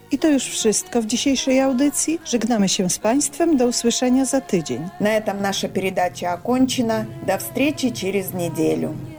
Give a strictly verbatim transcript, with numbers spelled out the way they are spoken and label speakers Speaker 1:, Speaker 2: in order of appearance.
Speaker 1: I to już wszystko w dzisiejszej audycji. Żegnamy się z Państwem. Do usłyszenia za tydzień.
Speaker 2: На этом наша передача окончена. До встречи через неделю.